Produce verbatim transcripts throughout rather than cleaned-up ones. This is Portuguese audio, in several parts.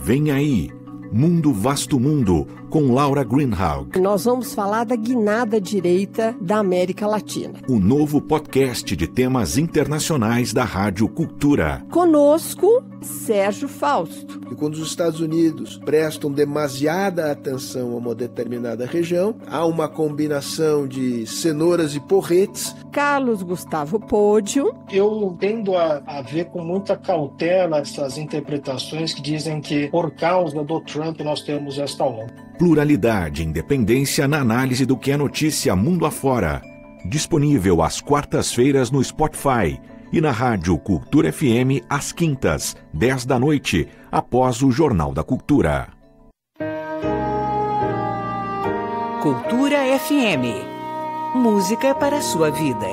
Vem aí, Mundo Vasto Mundo, com Laura Greenhalgh. Nós vamos falar da guinada direita da América Latina. O novo podcast de temas internacionais da Rádio Cultura. Conosco, Sérgio Fausto. E quando os Estados Unidos prestam demasiada atenção a uma determinada região, há uma combinação de cenouras e porretes. Carlos Gustavo Pódio. Eu tendo a, a ver com muita cautela essas interpretações que dizem que por causa do Trump nós temos esta onda. Pluralidade e independência na análise do que é notícia mundo afora. Disponível às quartas-feiras no Spotify e na Rádio Cultura F M às quintas, dez da noite, após o Jornal da Cultura. Cultura F M. Música para a sua vida.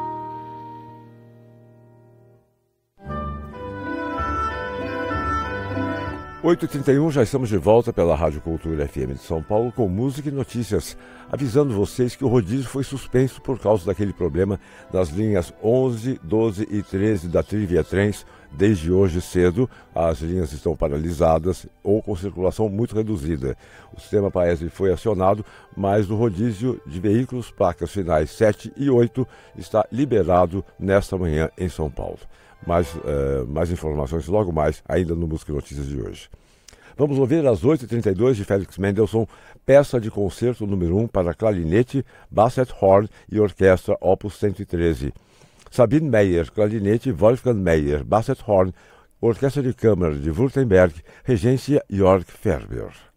oito e trinta e um, já estamos de volta pela Rádio Cultura F M de São Paulo com música e notícias, avisando vocês que o rodízio foi suspenso por causa daquele problema das linhas onze, doze e treze da Trivia Trens. Desde hoje cedo, as linhas estão paralisadas ou com circulação muito reduzida. O sistema Paese foi acionado, mas o rodízio de veículos, placas finais sete e oito, está liberado nesta manhã em São Paulo. Mais, uh, mais informações logo mais, ainda no Música e Notícias de hoje. Vamos ouvir às oito e trinta e dois de Félix Mendelssohn, peça de concerto número um para clarinete, basset horn e orquestra Opus cento e treze. Sabine Meyer, clarinete, Wolfgang Meyer, basset horn, orquestra de câmara de Württemberg, regência Jörg Ferber.